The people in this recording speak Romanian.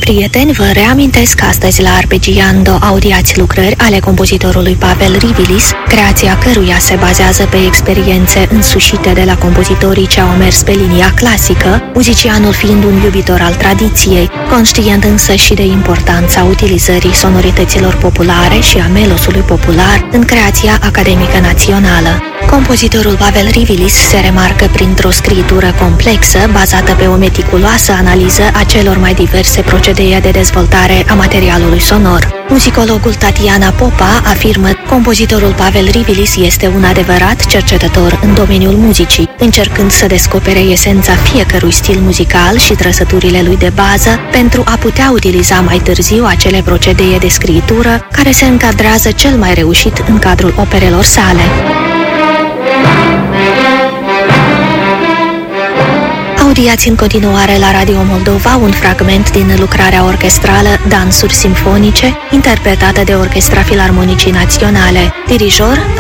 prieteni, vă reamintesc că astăzi la Arpeggiando audiați lucrări ale compozitorului Pavel Rivilis, creația căruia se bazează pe experiențe însușite de la compozitorii ce au mers pe linia clasică, muzicianul fiind un iubitor al tradiției, conștient însă și de importanța utilizării sonorităților populare și a melosului popular în creația academică națională. Compozitorul Pavel Rivilis se remarcă printr-o scritură complexă, bazată pe o meticuloasă analiză a celor mai diverse procedee de dezvoltare a materialului sonor. Muzicologul Tatiana Popa afirmă: compozitorul Pavel Rivilis este un adevărat cercetător în domeniul muzicii, încercând să descopere esența fiecărui stil muzical și trăsăturile lui de bază pentru a putea utiliza mai târziu acele procedee de scritură care se încadrează cel mai reușit în cadrul operelor sale. Audiați în continuare la Radio Moldova un fragment din lucrarea orchestrală Dansuri simfonice, interpretată de Orchestra Filarmonicii Naționale. Dirijor